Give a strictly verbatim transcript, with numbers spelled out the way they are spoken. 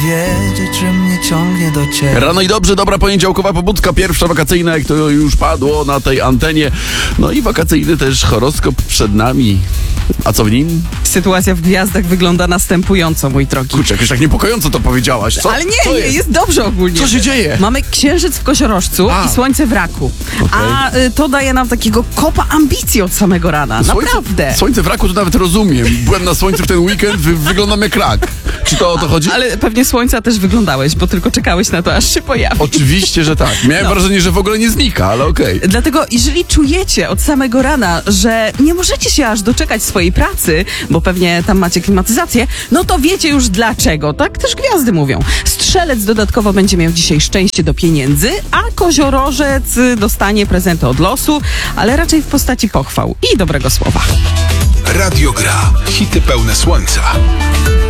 Wiedzieć, że mnie ciągnie do ciebie. Rano i dobrze, dobra poniedziałkowa pobudka, pierwsza wakacyjna, jak to już padło na tej antenie. No i wakacyjny też horoskop przed nami. A co w nim? Sytuacja w gwiazdach wygląda następująco, mój drogi. Kurczę, jakoś tak niepokojąco to powiedziałaś. Co? Ale nie, Co nie, jest? jest dobrze ogólnie. Co się dzieje? Mamy księżyc w koziorożcu A. i słońce w raku. Okej. A y, to daje nam takiego kopa ambicji od samego rana. Naprawdę. Słońce w raku to nawet rozumiem. Byłem na słońcu w ten weekend, wy, wyglądam jak rak. Czy to o to chodzi? Ale pewnie słońca też wyglądałeś, bo tylko czekałeś na to, aż się pojawi. Oczywiście, że tak. Miałem No. wrażenie, że w ogóle nie znika, ale okej. Dlatego, jeżeli czujecie od samego rana, że nie możecie się aż doczekać swojej pracy, bo pewnie tam macie klimatyzację, no to wiecie już dlaczego. Tak też gwiazdy mówią. Strzelec dodatkowo będzie miał dzisiaj szczęście do pieniędzy, a koziorożec y, dostanie prezenty od losu, ale raczej w postaci pochwał i dobrego słowa. Radio Gra. Hity pełne słońca.